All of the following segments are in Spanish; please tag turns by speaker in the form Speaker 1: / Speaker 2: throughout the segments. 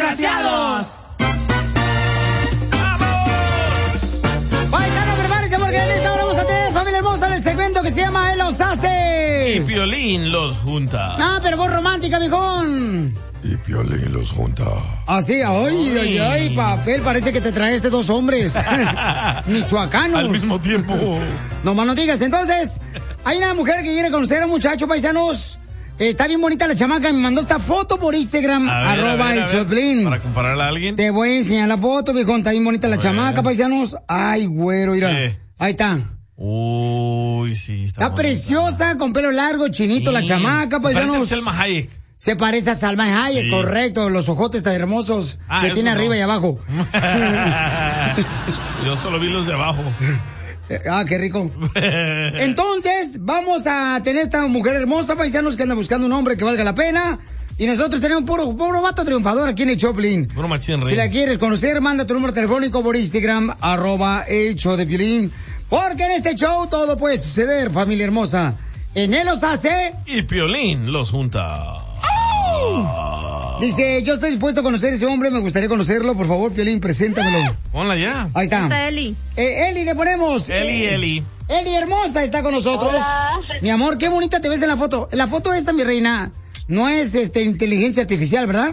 Speaker 1: desgraciados!
Speaker 2: Paisano, prepárense porque en esta hora vamos a tener, familia hermosa, en el segmento que se llama Él los hace.
Speaker 3: Y Piolín los junta.
Speaker 2: Ah, pero voz romántica, viejón.
Speaker 4: Y Piolín los junta.
Speaker 2: Así, ay, papel, parece que te traeste 2 hombres. Michoacanos.
Speaker 3: Al mismo tiempo.
Speaker 2: No más no digas. Entonces, hay una mujer que quiere conocer a un muchacho, paisanos. Está bien bonita la chamaca, me mandó esta foto por Instagram, @ el Choplin.
Speaker 3: Para compararla a alguien.
Speaker 2: Te voy a enseñar la foto, viejón, está bien bonita la chamaca, paisanos. Ay, güero, mira. Ahí está.
Speaker 3: Uy, sí,
Speaker 2: está preciosa, con pelo largo, chinito, la chamaca, paisanos.
Speaker 3: Parece Salma Hayek.
Speaker 2: Se parece a Salma Hayek, sí. Correcto. Los ojotes tan hermosos que tiene arriba y abajo.
Speaker 3: Yo solo vi los de abajo.
Speaker 2: Qué rico. Entonces, vamos a tener esta mujer hermosa, paisanos, que anda buscando un hombre que valga la pena. Y nosotros tenemos puro vato triunfador aquí en el Choplin.
Speaker 3: Puro machín, rey.
Speaker 2: Si la quieres conocer, manda tu número telefónico por Instagram, @ el show de Piolín. Porque en este show todo puede suceder, familia hermosa. En Él los hace.
Speaker 3: Y Piolín los junta.
Speaker 2: Dice, yo estoy dispuesto a conocer a ese hombre, me gustaría conocerlo, por favor, Piolín, preséntamelo.
Speaker 3: Ponla ya.
Speaker 2: Ahí está.
Speaker 1: Está Eli.
Speaker 2: Eli le ponemos.
Speaker 3: Eli.
Speaker 2: Eli hermosa está con nosotros.
Speaker 5: Hola.
Speaker 2: Mi amor, qué bonita te ves en la foto. La foto esta, mi reina, no es inteligencia artificial, ¿verdad?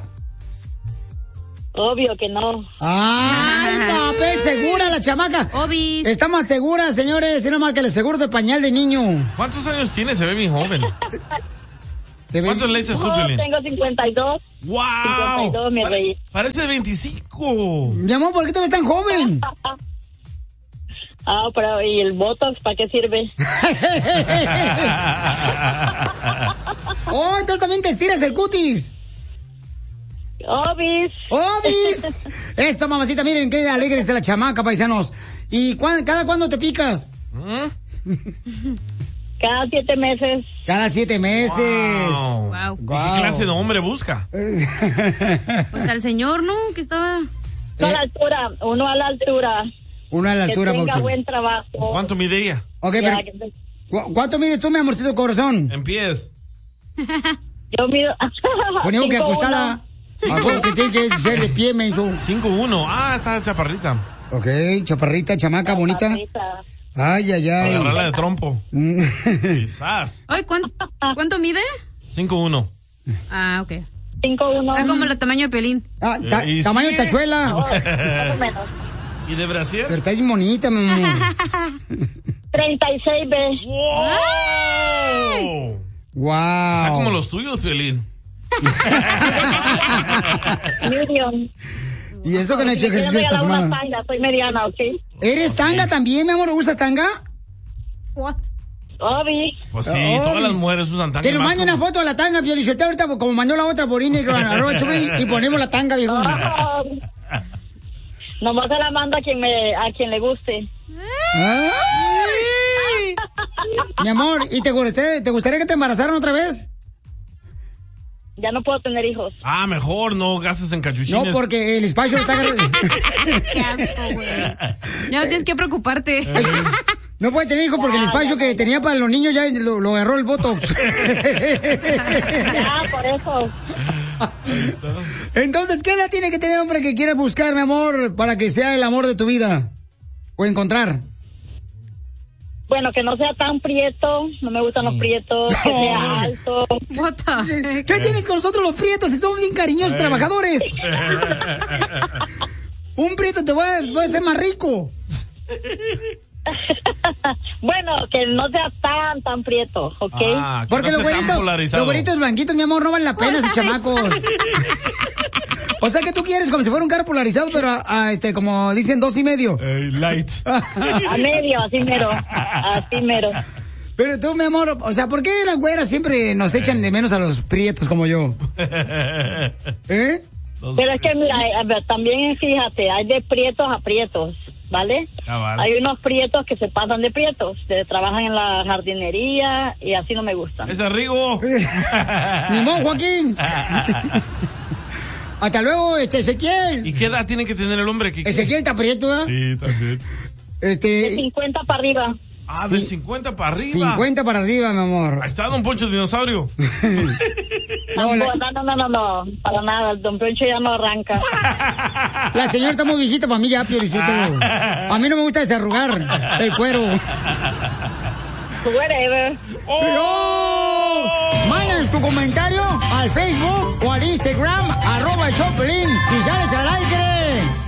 Speaker 5: Obvio que no.
Speaker 2: Ay, papel, segura la chamaca.
Speaker 1: Obis.
Speaker 2: Está más segura, señores, sino más que el seguro de pañal de niño.
Speaker 3: ¿Cuántos años tiene? Se ve bien joven. ¿Cuántos le echas tú, Piolín?
Speaker 5: Tengo 52.
Speaker 3: ¡Wow!
Speaker 5: 52, mi rey.
Speaker 3: Parece de 25.
Speaker 2: Mi amor, ¿por qué te ves tan joven?
Speaker 5: Pero ¿y el Botox para qué sirve?
Speaker 2: Entonces también te estiras el cutis. ¡Obis! Eso, mamacita, miren qué alegre está la chamaca, paisanos. ¿Y cada cuándo te picas?
Speaker 5: Cada 7 meses.
Speaker 2: Cada 7 meses.
Speaker 1: Wow.
Speaker 3: ¿Qué clase de hombre busca?
Speaker 1: Pues al señor, ¿no? Que estaba...
Speaker 5: A la altura, uno a la altura.
Speaker 2: Uno a la altura,
Speaker 5: que tenga
Speaker 2: Paucho.
Speaker 5: buen trabajo.
Speaker 3: ¿Cuánto mide ella?
Speaker 2: Ok, pero... ¿Cuánto mides tú, mi amorcito corazón?
Speaker 3: En pies.
Speaker 5: Yo mido...
Speaker 2: Ponemos que acostada. Que tiene que ser de pie, menso.
Speaker 3: 5'1". Está chaparrita.
Speaker 2: Ok, chaparrita, chamaca, bonita. Ay.
Speaker 3: Agarrarla de trompo. Quizás.
Speaker 1: Ay, ¿cuánto mide?
Speaker 3: 5'1".
Speaker 1: Ok.
Speaker 5: 5'1".
Speaker 1: Como el tamaño de Piolín.
Speaker 2: Tamaño de tachuela.
Speaker 5: Más o menos.
Speaker 3: ¿Y de Brasil?
Speaker 2: Pero está bien bonita, mi amor.
Speaker 5: 36B.
Speaker 2: ¡Wow!
Speaker 3: Está como los tuyos, Piolín.
Speaker 5: Medium.
Speaker 2: ¿Y eso que no he hecho ejercicio esta semana?
Speaker 5: Soy mediana, ¿ok?
Speaker 2: ¿Eres tanga también, mi amor? ¿Usas tanga?
Speaker 1: What?
Speaker 5: Obi.
Speaker 3: Pues sí, todas las mujeres usan tanga.
Speaker 2: Que nos mande una foto de la tanga, Piolín. Ahorita, como mandó la otra por Instagram, y ponemos la tanga, viejo.
Speaker 5: Nomás se la mando a quien le guste.
Speaker 2: Mi amor, ¿y te gustaría que te embarazaran otra vez?
Speaker 5: Ya no puedo tener hijos.
Speaker 3: Mejor no gastes en cachuchines.
Speaker 2: No, porque el espacio está...
Speaker 1: Qué asco, güey. Ya no tienes que preocuparte.
Speaker 2: No puede tener hijos porque el espacio que tenía para los niños ya lo agarró el Botox.
Speaker 5: Ya, por eso.
Speaker 2: Entonces, ¿qué edad tiene que tener hombre que quiera buscar, mi amor, para que sea el amor de tu vida? O encontrar.
Speaker 5: Bueno, que no sea tan prieto, no me gustan los prietos, que sea alto.
Speaker 2: ¿Qué tienes con nosotros los prietos? Si son bien cariñosos trabajadores. Un prieto te va a hacer más rico.
Speaker 5: Bueno, que no sea tan prieto, ¿ok?
Speaker 2: Porque los güeritos blanquitos, mi amor, no valen la pena esos chamacos. O sea que tú quieres como si fuera un carro polarizado, pero como dicen 2.5.
Speaker 3: Light.
Speaker 5: A medio, así mero.
Speaker 2: Pero tú, mi amor, o sea, ¿por qué las güeras siempre nos echan de menos a los prietos como yo?
Speaker 5: Pero es que, mira, también fíjate, hay de prietos a prietos, ¿vale?
Speaker 3: Vale.
Speaker 5: Hay unos prietos que se pasan de prietos, que trabajan en la jardinería y así no me gustan.
Speaker 3: ¡Es Rigo!
Speaker 2: ¡Ni modo, Joaquín! Hasta luego, Ezequiel.
Speaker 3: ¿Y qué edad tiene que tener el hombre?
Speaker 2: Ezequiel está prieto, ¿eh?
Speaker 3: Sí, también.
Speaker 5: De 50 para arriba.
Speaker 3: Ah, de 50 para arriba.
Speaker 2: 50 para arriba, mi amor.
Speaker 3: Ahí está Don Poncho Dinosaurio.
Speaker 5: No, para nada, Don Poncho ya no arranca.
Speaker 2: La señora está muy viejita para mí ya, Piolichotelo. A mí no me gusta desarrugar el cuero.
Speaker 5: Whatever.
Speaker 2: ¡Oh! Mándanos tu comentario al Facebook o al Instagram, @el Show de Piolín, y sales al aire.